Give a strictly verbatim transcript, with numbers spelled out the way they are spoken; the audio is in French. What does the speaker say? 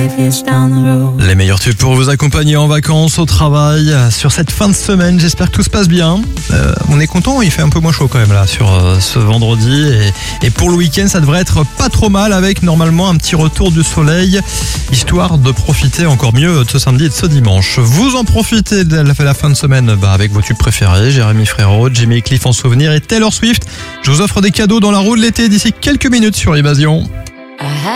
Les meilleurs tubes pour vous accompagner en vacances, au travail, sur cette fin de semaine. J'espère que tout se passe bien. Euh, on est content, il fait un peu moins chaud quand même là sur euh, ce vendredi. Et, et pour le week-end, ça devrait être pas trop mal avec normalement un petit retour du soleil, histoire de profiter encore mieux de ce samedi et de ce dimanche. Vous en profitez de la, la fin de semaine bah, avec vos tubes préférés, Jérémy Frérot, Jimmy Cliff en souvenir et Taylor Swift. Je vous offre des cadeaux dans la roue de l'été d'ici quelques minutes sur Évasion.